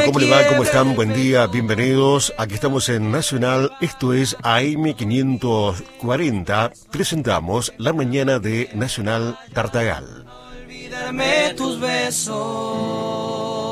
¿cómo le va? ¿Cómo están? Buen día, bienvenidos. Aquí estamos en Nacional, esto es AM540. Presentamos la mañana de Nacional Tartagal. Olvídame tus besos.